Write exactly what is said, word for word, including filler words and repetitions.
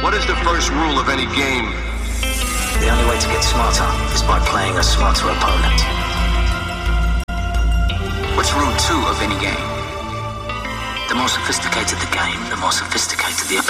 What is the first rule of any game? The only way to get smarter is by playing a smarter opponent. What's rule two of any game? The more sophisticated the game, the more sophisticated the opponent.